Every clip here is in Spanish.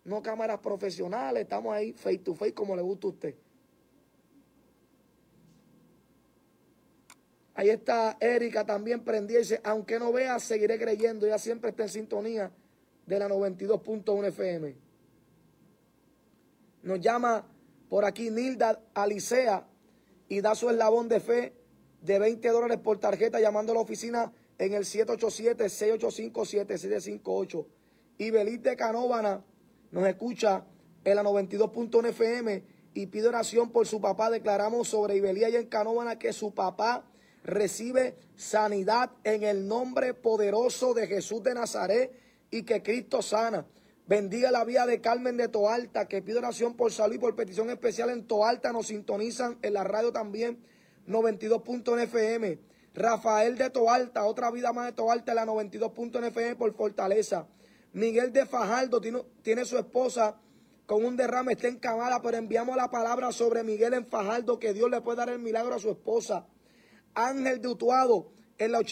no cámaras profesionales, estamos ahí face to face como le gusta a usted. Ahí está Erika también prendida y dice, aunque no vea, seguiré creyendo. Ella siempre está en sintonía de la 92.1 FM. Nos llama por aquí Nilda Alicea y da su eslabón de fe de $20 por tarjeta llamando a la oficina en el 787-685-7758. Y Belit de Canóvana nos escucha en la 92.1 FM y pide oración por su papá. Declaramos sobre Ibelí allá en Canóvana que su papá recibe sanidad en el nombre poderoso de Jesús de Nazaret y que Cristo sana. Bendiga la vida de Carmen de Toalta, que pide oración por salud y por petición especial en Toalta. Nos sintonizan en la radio también, 92.1 FM. Rafael de Toalta, otra vida más de Toalta en la 92.1 FM por Fortaleza. Miguel de Fajardo tiene su esposa con un derrame, está encamada, pero enviamos la palabra sobre Miguel en Fajardo, que Dios le puede dar el milagro a su esposa. Ángel de Utuado en la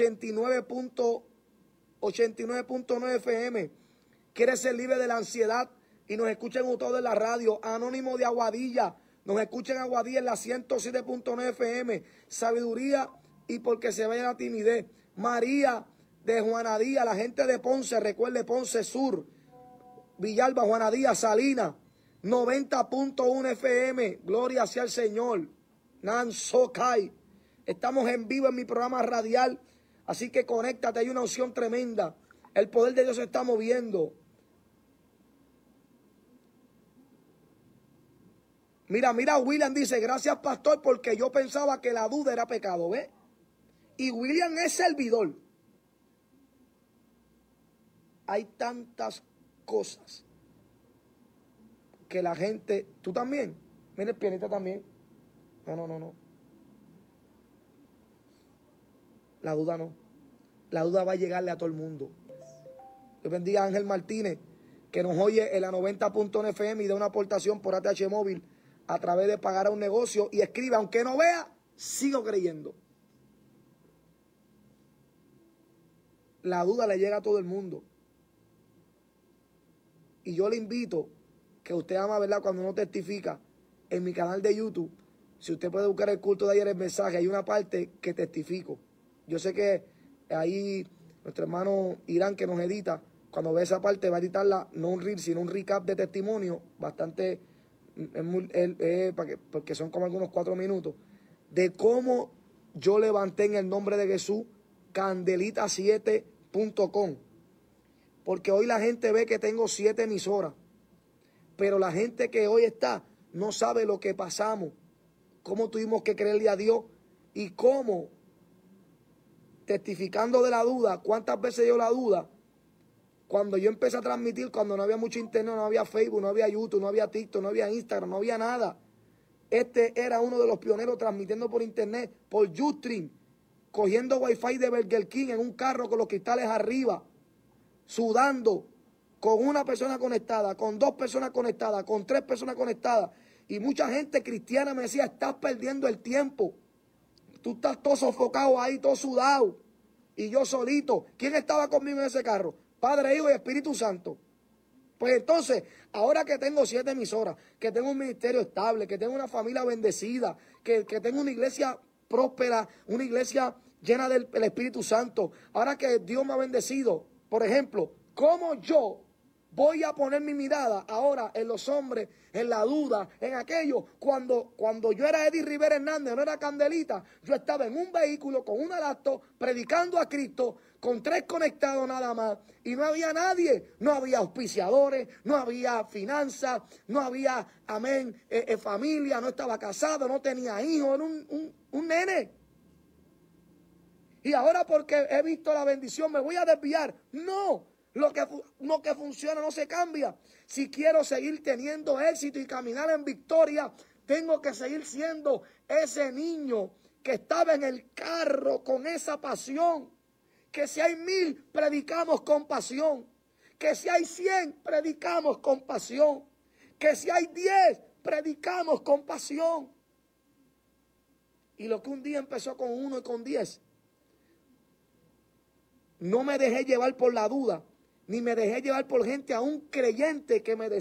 89.9 FM. Quiere ser libre de la ansiedad y nos escuchan Utuado en la radio. Anónimo de Aguadilla, nos escuchan en Aguadilla en la 107.9 FM. Sabiduría y porque se vaya la timidez. María de Juanadía, la gente de Ponce, recuerde Ponce Sur, Villalba, Juanadía, Salinas, 90.1 FM. Gloria sea el Señor. Nansokai. Estamos en vivo en mi programa radial, así que conéctate, hay una unción tremenda. El poder de Dios se está moviendo. Mira, William dice, gracias pastor, porque yo pensaba que la duda era pecado, ¿ves? Y William es servidor. Hay tantas cosas que la gente, tú también, mira el pianista también. No. La duda no. La duda va a llegarle a todo el mundo. Dios bendiga a Ángel Martínez, que nos oye en la 90.1 FM y da una aportación por ATH Móvil a través de pagar a un negocio y escribe, aunque no vea, sigo creyendo. La duda le llega a todo el mundo. Y yo le invito que usted ama, ¿verdad? Cuando uno testifica en mi canal de YouTube, si usted puede buscar el culto de ayer, el mensaje, hay una parte que testifico. Yo sé que ahí nuestro hermano Irán, que nos edita, cuando ve esa parte va a editarla, no un reel, sino un recap de testimonio, bastante, porque son como algunos 4 minutos, de cómo yo levanté en el nombre de Jesús Candelita7.com. Porque hoy la gente ve que tengo 7 emisoras, pero la gente que hoy está no sabe lo que pasamos, cómo tuvimos que creerle a Dios y cómo, testificando de la duda, cuántas veces dio la duda, cuando yo empecé a transmitir, cuando no había mucho internet, no había Facebook, no había YouTube, no había TikTok, no había Instagram, no había nada. Este era uno de los pioneros transmitiendo por internet, por Ustream, cogiendo Wi-Fi de Burger King en un carro con los cristales arriba, sudando, con una persona conectada, con 2 personas conectadas, con 3 personas conectadas. Y mucha gente cristiana me decía, estás perdiendo el tiempo. Tú estás todo sofocado ahí, todo sudado. Y yo solito. ¿Quién estaba conmigo en ese carro? Padre, Hijo y Espíritu Santo. Pues entonces, ahora que tengo 7 emisoras, que tengo un ministerio estable, que tengo una familia bendecida, que tengo una iglesia próspera, una iglesia llena del Espíritu Santo, ahora que Dios me ha bendecido, por ejemplo, ¿cómo yo voy a poner mi mirada ahora en los hombres, en la duda, en aquello? Cuando yo era Eddie Rivera Hernández, no era Candelita, yo estaba en un vehículo con una laptop predicando a Cristo, con 3 conectados nada más, y no había nadie, no había auspiciadores, no había finanzas, no había, amén, familia, no estaba casado, no tenía hijos, era un nene. Y ahora porque he visto la bendición me voy a desviar. No. Lo que funciona no se cambia. Si quiero seguir teniendo éxito y caminar en victoria, tengo que seguir siendo ese niño que estaba en el carro con esa pasión. Que si hay 1000, predicamos con pasión. Que si hay 100, predicamos con pasión. Que si hay 10, predicamos con pasión. Y lo que un día empezó con 1 y con 10, no me dejé llevar por la duda, ni me dejé llevar por gente aún creyente que me decía,